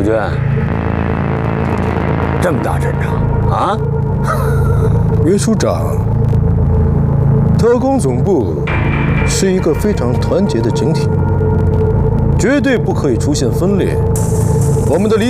陆军，这么大阵仗啊！ 袁署长，特工总部是一个非常团结的整体，绝对不可以出现分裂。我们的理